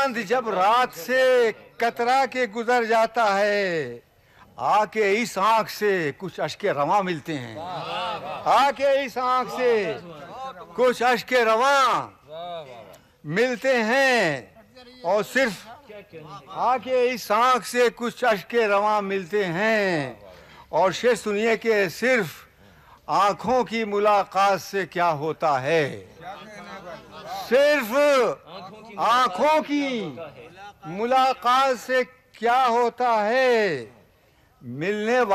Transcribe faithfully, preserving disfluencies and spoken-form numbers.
चांद जब रात से कतरा के गुजर जाता है, आके इस आंख से कुछ अश्के रवां मिलते हैं। आके इस आंख से कुछ अश्के रवां मिलते हैं और सिर्फ आके इस आंख से कुछ अश्के रवां मिलते हैं। और शेर सुनिए कि सिर्फ आंखों की मुलाकात से क्या होता है, सिर्फ आंखों की मुलाकात से क्या होता है। मिलने